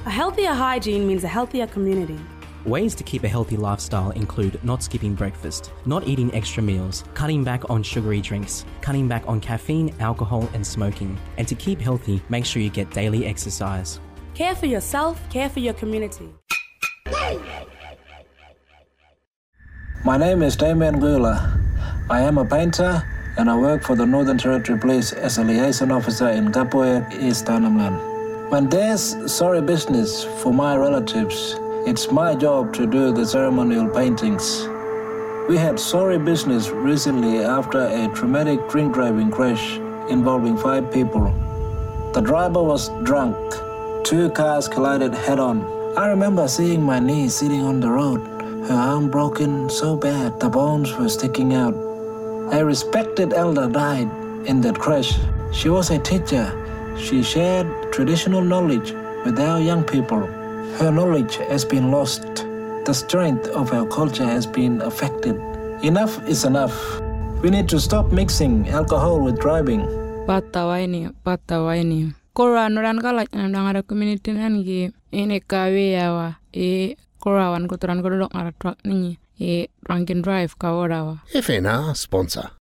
A healthier hygiene means a healthier community. Ways to keep a healthy lifestyle include not skipping breakfast, not eating extra meals, cutting back on sugary drinks, cutting back on caffeine, alcohol and smoking. And to keep healthy, make sure you get daily exercise. Care for yourself, care for your community. My name is Damien Wheeler. I am a painter and I work for the Northern Territory Police as a liaison officer in Kapoya, East Arnhem. When there's sorry business for my relatives, it's my job to do the ceremonial paintings. We had sorry business recently after a traumatic drink driving crash involving 5 people. The driver was drunk. 2 cars collided head-on. I remember seeing my niece sitting on the road, her arm broken so bad the bones were sticking out. A respected elder died in that crash. She was a teacher. She shared traditional knowledge with our young people. Her knowledge has been lost. The strength of our culture has been affected. Enough is enough. We need to stop mixing alcohol with driving. Patawaini. Kora noran galak nangara community nangi ene kawe yawa kora wan kotoran kodok ngara truck ningi drunken drive kaworawa. Efena sponsor.